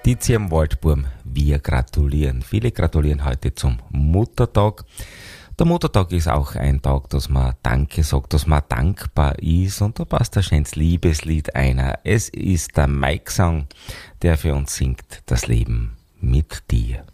Die im Waldburm, wir gratulieren. Viele gratulieren heute zum Muttertag. Der Muttertag ist auch ein Tag, dass man Danke sagt, dass man dankbar ist, und da passt ein schönes Liebeslied einer. Es ist der Mike Song, der für uns singt, das Leben mit dir.